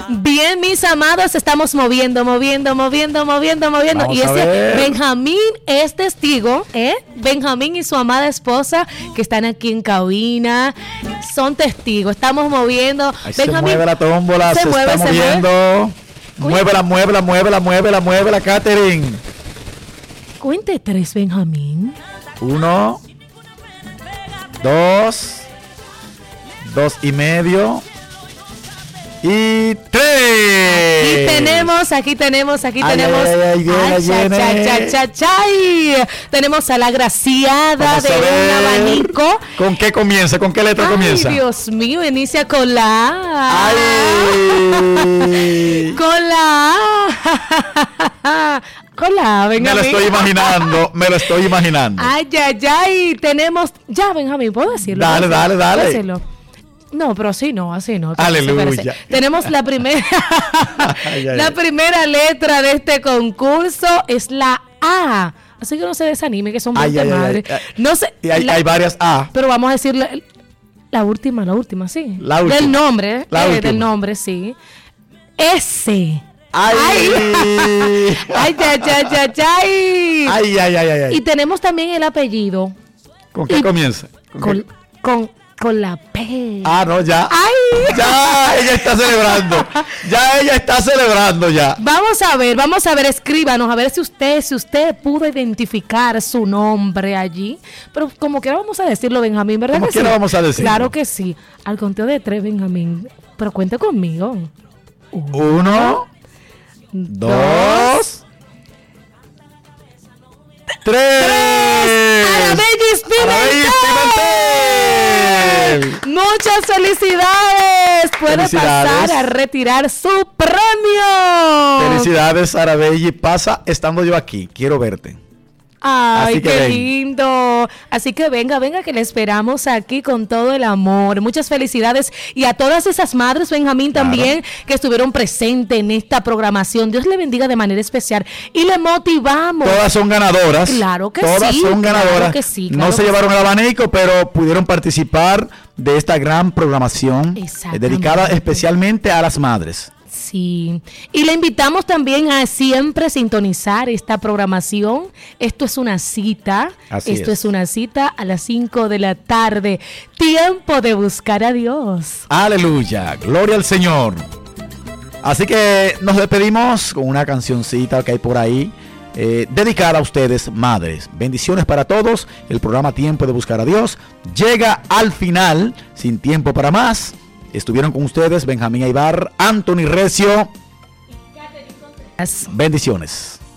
Bien, mis amados, estamos moviendo. Vamos Y ese Benjamín es testigo, Benjamín y su amada esposa que están aquí en cabina son testigos. Estamos moviendo. Ahí Benjamín, se mueve la tómbola, se está moviendo. Muévela, Catherine. Cuente 3, Benjamín. 1, 2, 2 y medio y 3. Aquí tenemos. Ay, Tenemos a la agraciada Vamos de a ver. un abanico. ¿Con qué comienza? ¿Con qué letra comienza? Ay, Dios mío, inicia con la A. Ay. Con la A. Con la A, Benjamín. Me lo estoy imaginando. Ay. Tenemos. Ya, Benjamín, ¿puedo decirlo? Dale. ¿Puedo decirlo? No, pero así no. Aleluya. Espérese. Tenemos la primera. Ay. La primera letra de este concurso es la A. Así que no se desanime, que son 20 madres. No sé. Y hay varias A. Pero vamos a decir la última, sí. La última. Del nombre. La última. Del nombre, sí. S. Ay. Y tenemos también el apellido. ¿Con qué comienza? Con la P. Ah, no, ya. ¡Ay! Ya, ella está celebrando. Ya. Vamos a ver, escríbanos, a ver si usted pudo identificar su nombre allí. Pero como quiera vamos a decirlo, Benjamín, ¿verdad? Como que quiera sí? vamos a decirlo. Claro que sí. Al conteo de 3, Benjamín. Pero cuente conmigo. 1, 2, 3. ¡Arabellis Pimentel! Muchas felicidades. Puede pasar a retirar su premio. Felicidades, Arabelli. Pasa estando yo aquí. Quiero verte. Ay, qué lindo. Así que venga, que le esperamos aquí con todo el amor. Muchas felicidades. Y a todas esas madres, Benjamín, también, que estuvieron presentes en esta programación. Dios le bendiga de manera especial. Y le motivamos. Todas son ganadoras. Claro que sí. Todas son ganadoras. Claro que sí. No se llevaron el abanico, pero pudieron participar de esta gran programación dedicada especialmente a las madres. Sí, y le invitamos también a siempre sintonizar esta programación. Esto es una cita. Esto es una cita a las 5 de la tarde. Tiempo de buscar a Dios. Aleluya, gloria al Señor. Así que nos despedimos con una cancioncita que hay por ahí, dedicada a ustedes, madres. Bendiciones para todos. El programa Tiempo de Buscar a Dios llega al final, sin tiempo para más. Estuvieron con ustedes Benjamín Aybar, Anthony Recio. Bendiciones.